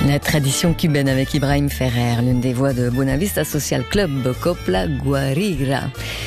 La tradition cubaine avec Ibrahim Ferrer, l'une des voix de Buenavista Social Club, Copla Guarira.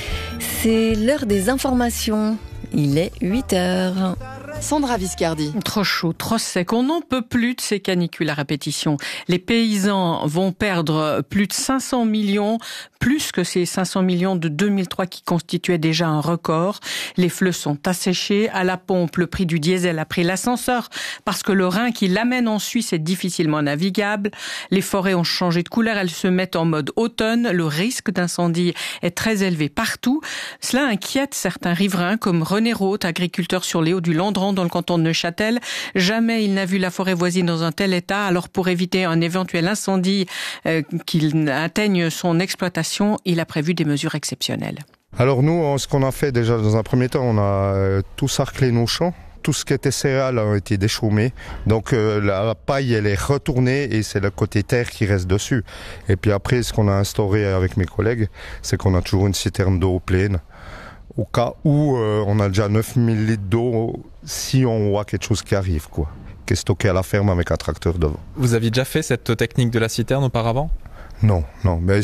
C'est l'heure des informations. Il est 8h. Sandra Viscardi. Trop chaud, trop sec. On n'en peut plus de ces canicules à répétition. Les paysans vont perdre plus de 500 millions, plus que ces 500 millions de 2003 qui constituaient déjà un record. Les fleuves sont asséchés. À la pompe, le prix du diesel a pris l'ascenseur parce que le Rhin qui l'amène en Suisse est difficilement navigable. Les forêts ont changé de couleur. Elles se mettent en mode automne. Le risque d'incendie est très élevé partout. Cela inquiète certains riverains comme René Roth, agriculteur sur les Hauts du Landran dans le canton de Neuchâtel. Jamais il n'a vu la forêt voisine dans un tel état. Alors pour éviter un éventuel incendie qu'il atteigne son exploitation, il a prévu des mesures exceptionnelles. Alors nous, ce qu'on a fait déjà dans un premier temps, on a tout sarclé nos champs. Tout ce qui était céréales a été déchaumé. Donc la paille, elle est retournée et c'est le côté terre qui reste dessus. Et puis après, ce qu'on a instauré avec mes collègues, c'est qu'on a toujours une citerne d'eau pleine. Au cas où on a déjà 9000 litres d'eau si on voit quelque chose qui arrive, quoi. Qui est stocké à la ferme avec un tracteur devant. Vous aviez déjà fait cette technique de la citerne auparavant ? Non. Mais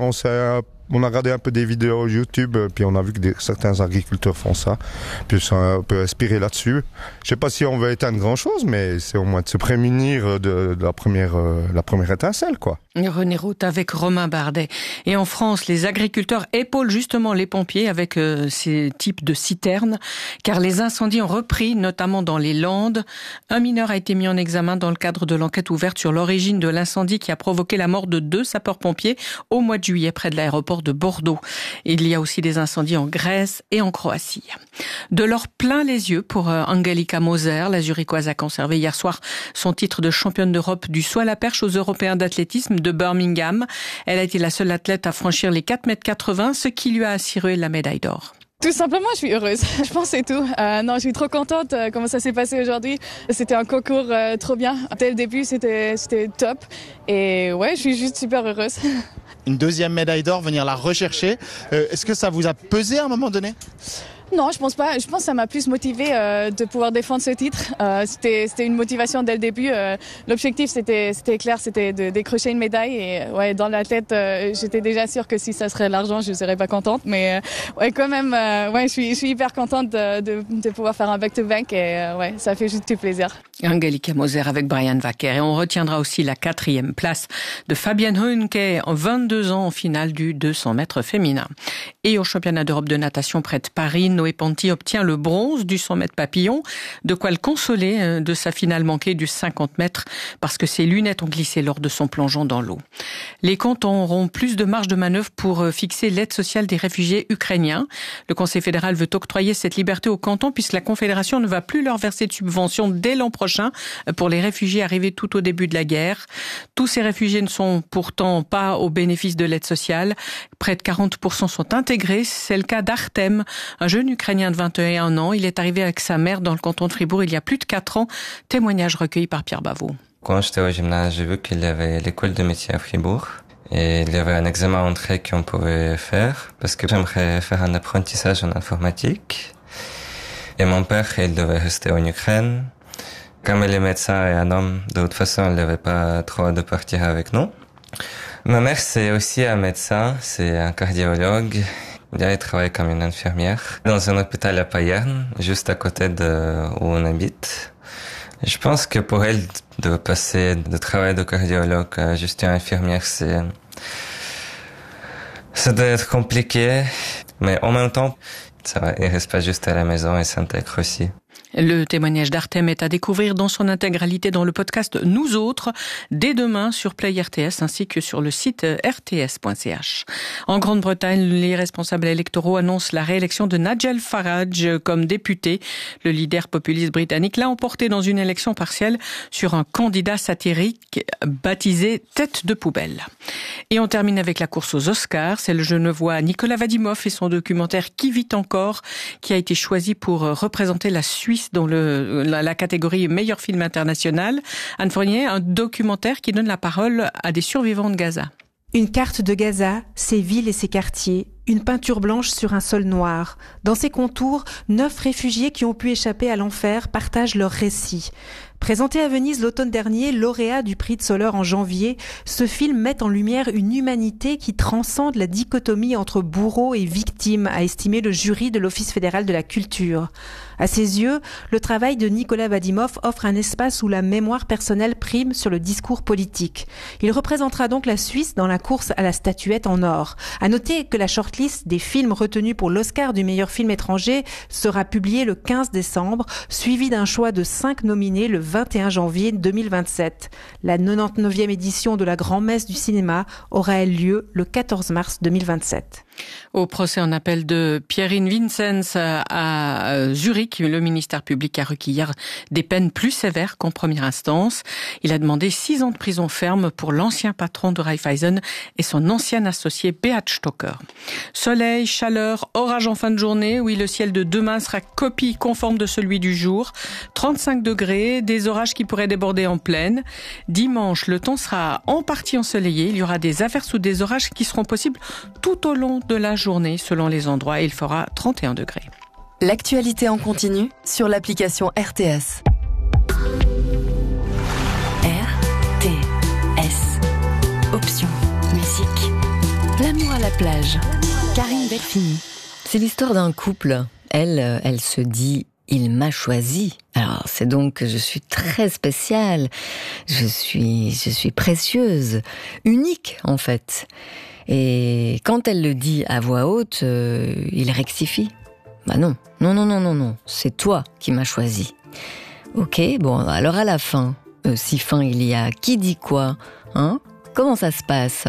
on a regardé un peu des vidéos YouTube, puis on a vu que certains agriculteurs font ça. Puis ça peut inspirer là-dessus. Je sais pas si on va éteindre grand-chose, mais c'est au moins de se prémunir de la première étincelle, quoi. René Roth avec Romain Bardet. Et en France, les agriculteurs épaulent justement les pompiers avec ces types de citernes, car les incendies ont repris, notamment dans les Landes. Un mineur a été mis en examen dans le cadre de l'enquête ouverte sur l'origine de l'incendie qui a provoqué la mort de 2 sapeurs-pompiers au mois de juillet près de l'aéroport de Bordeaux. Il y a aussi des incendies en Grèce et en Croatie. De l'or plein les yeux pour Angelika Moser. La Zurichoise a conservé hier soir son titre de championne d'Europe du saut à la perche aux Européens d'athlétisme de Birmingham. Elle a été la seule athlète à franchir les 4,80 m, ce qui lui a assuré la médaille d'or. Tout simplement, je suis heureuse. Je pense que c'est tout. Non, je suis trop contente comment ça s'est passé aujourd'hui. C'était un concours trop bien. Dès le début, c'était top. Et ouais, je suis juste super heureuse. Une deuxième médaille d'or, venir la rechercher. Est-ce que ça vous a pesé à un moment donné ? Non, je pense pas. Je pense que ça m'a plus motivée de pouvoir défendre ce titre. C'était une motivation dès le début. L'objectif, c'était clair, c'était de décrocher une médaille. Et ouais, dans la tête, j'étais déjà sûre que si ça serait l'argent, je serais pas contente. Mais ouais, quand même, ouais, je suis hyper contente de pouvoir faire un back-to-back. Et ouais, ça fait juste du plaisir. Angelika Moser avec Brian Wacker. Et on retiendra aussi la 4e place de Fabienne Hoenke, 22 ans en finale du 200 mètres féminin. Et au championnat d'Europe de natation près de Paris, Noé Ponty obtient le bronze du 100 mètres papillon, de quoi le consoler de sa finale manquée du 50 mètres parce que ses lunettes ont glissé lors de son plongeon dans l'eau. Les cantons auront plus de marge de manœuvre pour fixer l'aide sociale des réfugiés ukrainiens. Le Conseil fédéral veut octroyer cette liberté aux cantons puisque la Confédération ne va plus leur verser de subventions dès l'an prochain pour les réfugiés arrivés tout au début de la guerre. Tous ces réfugiés ne sont pourtant pas au bénéfice de l'aide sociale. Près de 40% sont intégrés. C'est le cas d'Artem, un jeune Ukrainien de 21 ans. Il est arrivé avec sa mère dans le canton de Fribourg il y a plus de 4 ans. Témoignage recueilli par Pierre Bavot. Quand j'étais au gymnase, j'ai vu qu'il y avait l'école de métier à Fribourg. Et il y avait un examen entrée qu'on pouvait faire parce que j'aimerais faire un apprentissage en informatique. Et mon père, il devait rester en Ukraine. Comme il est médecin et un homme, de toute façon, il n'avait pas trop de partir avec nous. Ma mère, c'est aussi un médecin, c'est un cardiologue. Elle travaille comme une infirmière dans un hôpital à Payerne, juste à côté de où on habite. Je pense que pour elle, de passer de travail de cardiologue à juste une infirmière, ça doit être compliqué. Mais en même temps, ça va, il reste pas juste à la maison et s'intègre aussi. Le témoignage d'Artem est à découvrir dans son intégralité dans le podcast Nous Autres, dès demain sur Play RTS ainsi que sur le site rts.ch. En Grande-Bretagne, les responsables électoraux annoncent la réélection de Nigel Farage comme député. Le leader populiste britannique l'a emporté dans une élection partielle sur un candidat satirique baptisé Tête de poubelle. Et on termine avec la course aux Oscars. C'est le Genevois Nicolas Vadimov et son documentaire Qui vit encore qui a été choisi pour représenter la Suisse dans la catégorie meilleur film international. Anne Fournier, un documentaire qui donne la parole à des survivants de Gaza. Une carte de Gaza, ses villes et ses quartiers, une peinture blanche sur un sol noir. Dans ses contours, 9 réfugiés qui ont pu échapper à l'enfer partagent leur récit. Présenté à Venise l'automne dernier, lauréat du prix de Soleure en janvier, ce film met en lumière une humanité qui transcende la dichotomie entre bourreau et victime, a estimé le jury de l'Office fédéral de la culture. À ses yeux, le travail de Nicolas Vadimov offre un espace où la mémoire personnelle prime sur le discours politique. Il représentera donc la Suisse dans la course à la statuette en or. À noter que la shortlist des films retenus pour l'Oscar du meilleur film étranger sera publiée le 15 décembre, suivi d'un choix de 5 nominés le 21 janvier 2027. La 99e édition de la Grand-Messe du cinéma aura lieu le 14 mars 2027. Au procès en appel de Pierin Vincenz à Zurich, le ministère public a requis hier des peines plus sévères qu'en première instance. Il a demandé 6 ans de prison ferme pour l'ancien patron de Raiffeisen et son ancien associé Beat Stocker. Soleil, chaleur, orage en fin de journée. Oui, le ciel de demain sera copie conforme de celui du jour. 35 degrés, des orages qui pourraient déborder en plaine. Dimanche, le temps sera en partie ensoleillé. Il y aura des averses ou des orages qui seront possibles tout au long de la journée selon les endroits. Il fera 31 degrés. L'actualité en continu sur l'application RTS. RTS. Option. Musique. L'amour à la plage. Karine Delphini. C'est l'histoire d'un couple. Elle se dit « il m'a choisi ». Alors c'est donc que je suis très spéciale, je suis précieuse, unique en fait. Et quand elle le dit à voix haute, il rectifie. Bah non, c'est toi qui m'as choisi. Ok, bon, alors à la fin, si fin il y a, qui dit quoi, hein ? Comment ça se passe ?